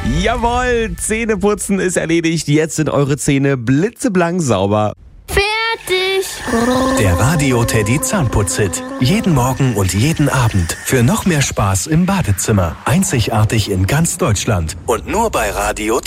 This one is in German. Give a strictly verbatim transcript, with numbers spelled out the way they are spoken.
Jawohl, Zähneputzen ist erledigt. Jetzt sind eure Zähne blitzeblank sauber. Fertig. Der Radio Teddy Zahnputz-Hit. Jeden Morgen und jeden Abend. Für noch mehr Spaß im Badezimmer. Einzigartig in ganz Deutschland. Und nur bei Radio Teddy.